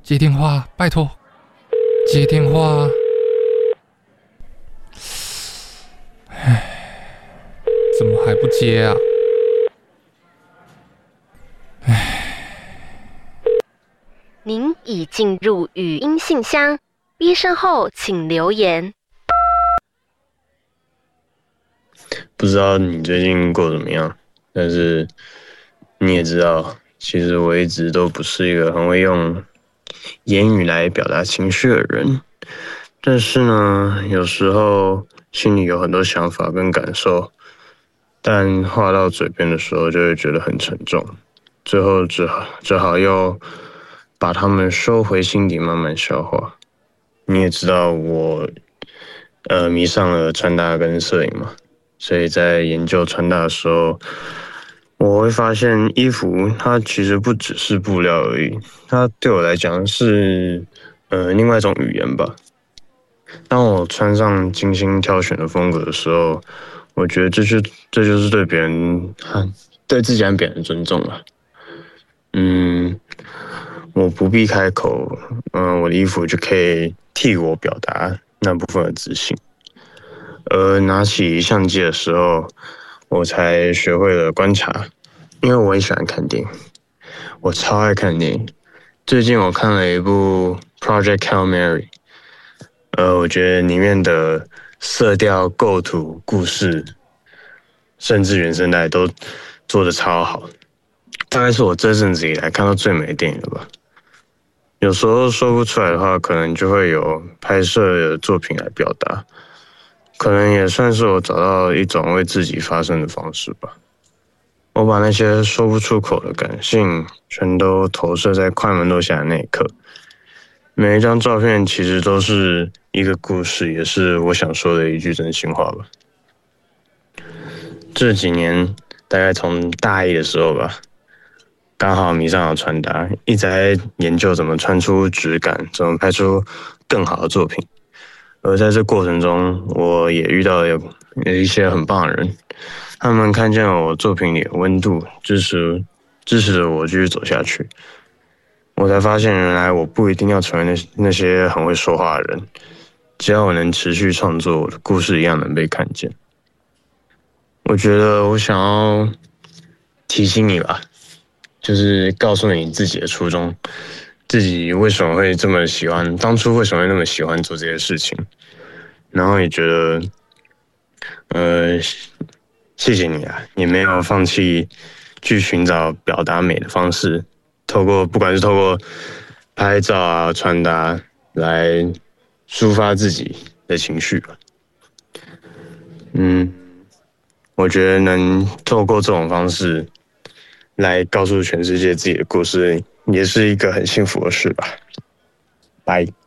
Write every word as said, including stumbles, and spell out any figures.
接电话，拜托，接电话。唉，怎么还不接啊？ 您已进入语音信箱，逼声后请留言。 不知道你最近过得怎么样，但是你也知道，其实我一直都不是一个很会用言语来表达情绪的人。但是呢，有时候心里有很多想法跟感受，但话到嘴边的时候就会觉得很沉重，最后只好只好又把它们收回心底慢慢消化。你也知道我呃迷上了穿搭跟摄影嘛，所以在研究穿搭的时候，我会发现衣服它其实不只是布料而已，它对我来讲是呃另外一种语言吧。当我穿上精心挑选的风格的时候，我觉得这就这就是对别人和对自己和别人的尊重了。嗯，我不必开口，嗯、呃，我的衣服就可以替我表达那部分的自信。而拿起相机的时候，我才学会了观察，因为我很喜欢看电影，我超爱看电影。最近我看了一部《Project Hail Mary》，呃，我觉得里面的色调、构图、故事，甚至原声带都做得超好，大概是我这阵子以来看到最美的电影了吧。有时候说不出来的话，可能就会有拍摄的作品来表达。可能也算是我找到一种为自己发声的方式吧。我把那些说不出口的感性，全都投射在快门落下的那一刻。每一张照片其实都是一个故事，也是我想说的一句真心话吧。这几年，大概从大一的时候吧，刚好迷上了穿搭，一直在研究怎么穿出质感，怎么拍出更好的作品。而在这过程中，我也遇到有有一些很棒的人，他们看见了我作品里的温度，支持支持着我继续走下去。我才发现，原来我不一定要成为那那些很会说话的人，只要我能持续创作，我的故事一样能被看见。我觉得我想要提醒你吧，就是告诉你自己的初衷。自己为什么会这么喜欢，当初为什么会那么喜欢做这些事情，然后也觉得，呃，谢谢你啊，也没有放弃去寻找表达美的方式，透过不管是透过拍照啊、穿搭来抒发自己的情绪吧。嗯，我觉得能透过这种方式来告诉全世界自己的故事，也是一个很幸福的事吧。拜。